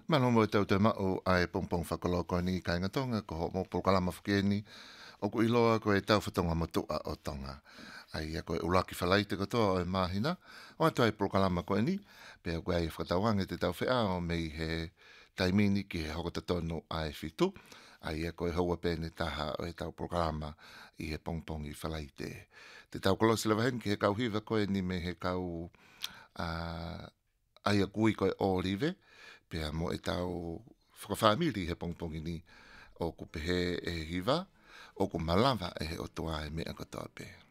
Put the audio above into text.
Mano mo tau te mao ai pongpong whakaloko ni kai ngatonga ko ho mo polkalama whakeni o ku iloa ko e tau whatonga matua o tonga. Ai a ko e ulaki whalai te katoa o e mahina o atu ai polkalama ko e ni pe a koe ai whatawange te tau whea o mei he taimini ki he hokota tono ai fitu. Ai a ko e haua pēne taha o e tau polkalama i he pongpong i whalai te. Te tau kolosi lewa hen ki he kau hiva ko e ni me he kau ai a kui ko e olive pea mo e tau whakawhamiri he pongpongi ni o ku pehe e hiva, o ku malawa e he o toa e mea katoa pe.